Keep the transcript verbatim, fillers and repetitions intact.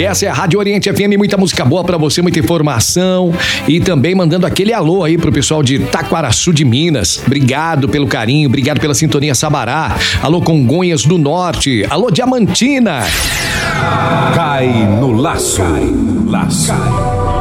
Essa é a Rádio Oriente F M, muita música boa pra você, muita informação e também mandando aquele alô aí pro pessoal de Taquaraçu de Minas. Obrigado pelo carinho, obrigado pela sintonia Sabará. Alô Congonhas do Norte, alô Diamantina. Cai no laço, cai no laço.